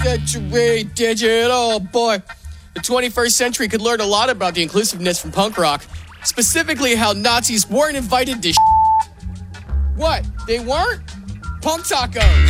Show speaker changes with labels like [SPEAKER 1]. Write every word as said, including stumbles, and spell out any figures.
[SPEAKER 1] Get your way digital, boy. The twenty-first century could learn a lot about the inclusiveness from punk rock. Specifically how Nazis weren't invited to What? They weren't? Punk tacos.